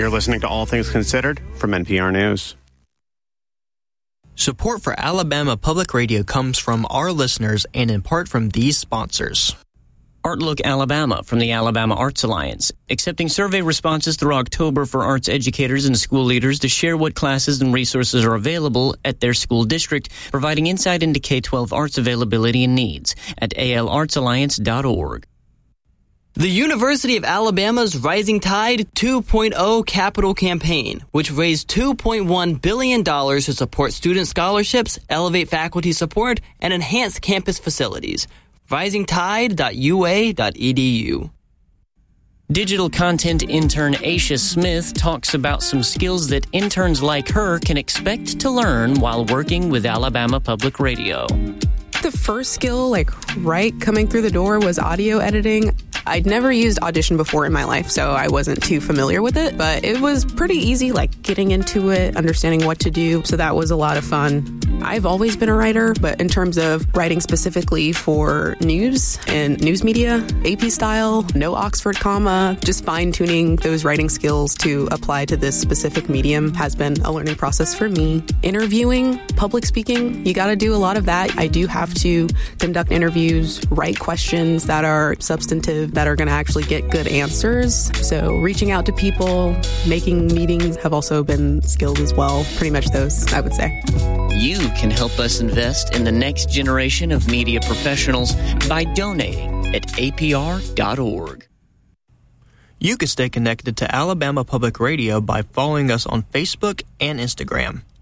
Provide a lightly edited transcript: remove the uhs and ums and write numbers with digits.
You're listening to All Things Considered from NPR News. Support for Alabama Public Radio comes from our listeners and in part from these sponsors. Artlook Alabama from the Alabama Arts Alliance, accepting survey responses through October for arts educators and school leaders to share what classes and resources are available at their school district, providing insight into K-12 arts availability and needs at alartsalliance.org. The University of Alabama's Rising Tide 2.0 capital campaign, which raised $2.1 billion to support student scholarships, elevate faculty support, and enhance campus facilities. risingtide.ua.edu. Digital content intern Aisha Smith talks about some skills that interns like her can expect to learn while working with Alabama Public Radio. The first skill, right coming through the door, was audio editing. I'd never used Audition before in my life, so I wasn't too familiar with it, but it was pretty easy, getting into it, understanding what to do, so that was a lot of fun. I've always been a writer, but in terms of writing specifically for news and news media, AP style, no Oxford comma, just fine-tuning those writing skills to apply to this specific medium has been a learning process for me. Interviewing, public speaking, you got to do a lot of that. I do have to conduct interviews, write questions that are substantive, that are going to actually get good answers. So reaching out to people, making meetings have also been skills as well. Pretty much those, I would say. You can help us invest in the next generation of media professionals by donating at apr.org. You can stay connected to Alabama Public Radio by following us on Facebook and Instagram.